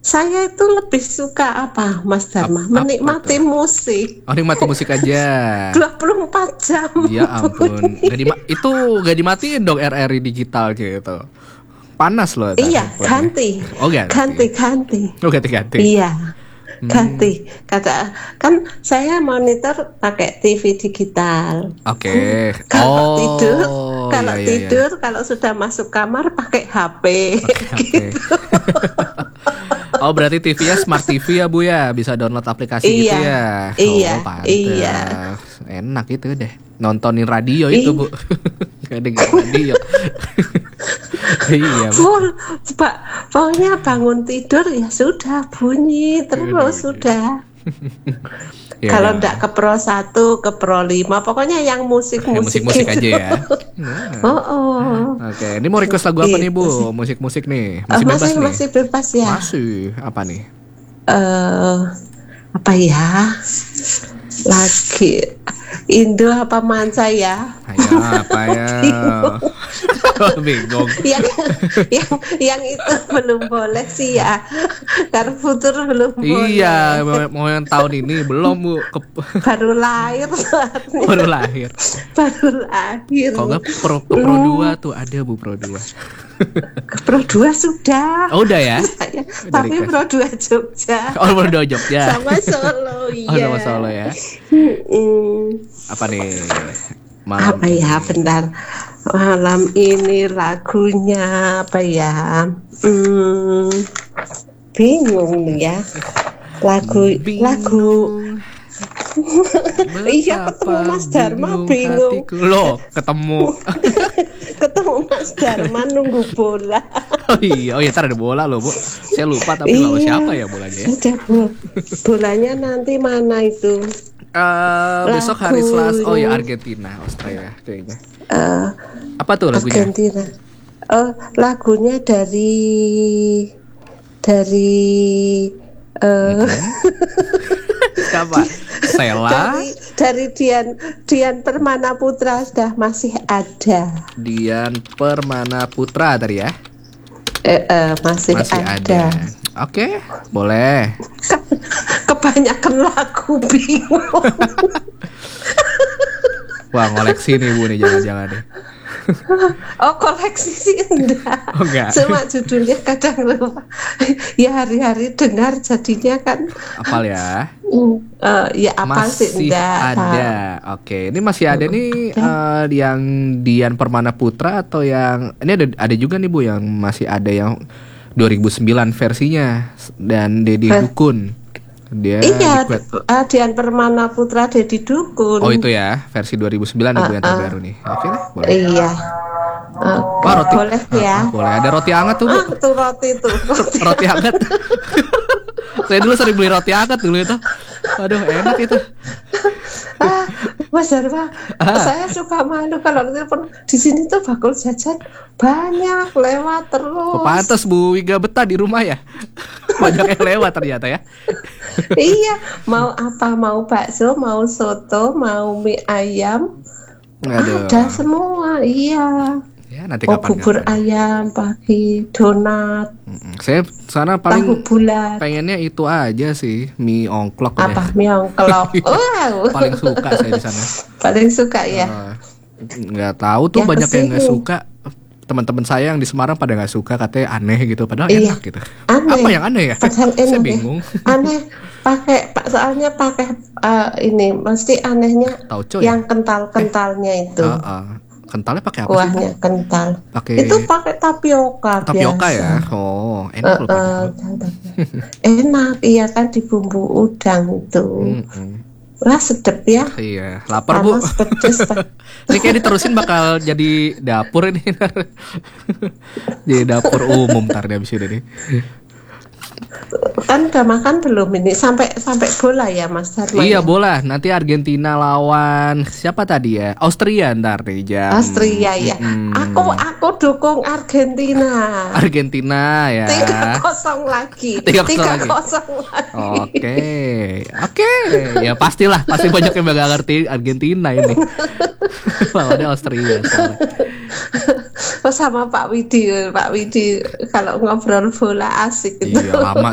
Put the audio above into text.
Saya itu lebih suka apa, Mas Dharma? Menikmati musik. Oh, nikmati musik aja. 24 jam. Ya ampun. Itu gak dimatiin dong RRI digital gitu. Panas loh. Iya, ganti. Oh, ganti. Oh, ganti. Iya. Ganti. Kan saya monitor pakai TV digital. Oke. Kalau tidur, iya. kalau sudah masuk kamar pakai HP. Gitu. Oh, berarti TV-nya Smart TV ya, Bu ya? Bisa download aplikasi gitu ya? Iya. Enak itu deh. Nontonin radio itu, Bu. Gak dengar radio. Iya, Bu. Pokoknya bangun tidur ya sudah bunyi terus sudah. Kalau enggak ke Pro 1, ke Pro 5, pokoknya yang musik-musik musik-musik gitu. aja ya. Oke, ini mau request lagu apa nih, Bu? Musik-musik nih. Masih bebas nih. Masih bebas ya. Masih. Apa nih? Apa ya? Lagi Indo apa Manca ya? Ayo, apa ya? Bingung. yang itu belum boleh sih ya. Karena futur belum boleh. Iya, mau yang tahun ini belum, Bu. Baru lahir. Baru lahir. Kok nggak Pro 2 tuh ada, Bu, Pro 2. Pro 2 sudah. Oh, udah ya? Tapi Pro 2 Jogja. Oh, Pro 2 Jogja. Sama Solo, iya. Oh, sama Solo ya. Apa nih? Apa ya, bentar. Malam ini lagunya apa ya? Bingung ya. Lagu. Iya, ketemu Mas Dharma bingung. Loh, ketemu Mas Dharma nunggu bola. Oh iya, ntar ada bola loh, Bu. Saya lupa tapi lalu siapa ya bolanya ya? Ada bolanya nanti mana itu? Besok hari Selasa. Oh ya, Argentina, Australia kayaknya. Apa tuh lagunya? Argentina. Lagunya dari siapa? Sela. Dari Dian Permana Putra sudah masih ada. Dian Permana Putra tadi ya? Masih ada. Oke, boleh. Kebanyakan lagu bingung. Wah, ngoleksi nih, Bu nih, jangan-jangan deh. Oh, koleksi sih enggak. Oh, enggak. Cuma judulnya kadang lupa. Ya hari-hari dengar jadinya kan. Apal ya? Ya apal sih enggak. Ada. Oke, ini masih ada nih yang Dian Permana Putra atau yang ini ada juga nih, Bu, yang masih ada yang 2009 versinya dan Deddy Dukun. Dia Dian Permana Putra Deddy Dukun. Oh, itu ya, versi 2009 Bu yang terbaru nih. Oke, boleh. Iya. Wah, roti. Boleh ya. Boleh, ada roti hangat tuh, Bu. Tuh roti tuh. Roti hangat. Saya dulu sering beli roti hangat dulu itu. Aduh, enak itu. Mas Dharma, saya suka malu kalau telepon di sini tuh bakul jajan banyak lewat terus. Pantas Bu Wiga betah di rumah ya. Banyak yang lewat ternyata ya. Iya, mau apa, mau bakso, mau soto, mau mie ayam. Aduh. Ada semua, iya. Ya, nanti kapan bubur ayam pagi, donat. Saya sana paling tahu bulat. Pengennya itu aja sih, mie ongklok. Apa mie ongklok? Wow. Paling suka saya di sana. Paling suka ya. Nggak tahu tuh banyak yang nggak suka. Teman-teman saya yang di Semarang pada nggak suka, katanya aneh gitu. Padahal enak gitu. Aneh. Apa yang aneh ya? Saya bingung. Aneh. Soalnya pakai ini mesti anehnya tauco yang ya? Kental-kentalnya itu. Kentalnya pakai apa sih? Kuahnya kental. Itu pakai tapioka biasa. Ya? Oh, enak loh. Enak, iya kan di bumbu udang itu. Wah, sedep ya. Iya, lapar Bu. Ini kayak diterusin bakal jadi dapur ini. Jadi dapur umum ntar dia abis ini nih. Kan udah makan belum ini? Sampai bola ya Mas Dharma? Iya, bola. Nanti Argentina lawan siapa tadi ya? Austria ntar nih jam. Austria ya. Aku dukung Argentina. Argentina ya. 3-0 lagi. 3-0 lagi. Oke. Ya pasti banyak yang gak ngerti Argentina ini. Lawannya Austria. Sama Pak Widi kalau ngobrol bola asik gitu. Iya, lama